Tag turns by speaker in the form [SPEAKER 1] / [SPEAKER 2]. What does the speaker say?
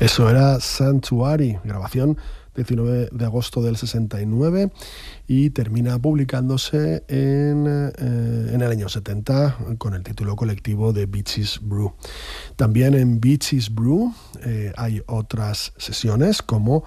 [SPEAKER 1] Eso era Sanctuary, grabación 19 de agosto del 69 y termina publicándose en el año 70 con el título colectivo de Beaches Brew. También en Beaches Brew hay otras sesiones como